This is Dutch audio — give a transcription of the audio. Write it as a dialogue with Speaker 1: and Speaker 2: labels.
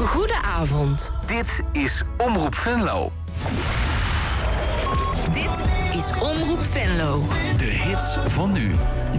Speaker 1: Goedenavond.
Speaker 2: Dit is Omroep Venlo.
Speaker 1: Dit is Omroep Venlo.
Speaker 2: De hits van nu.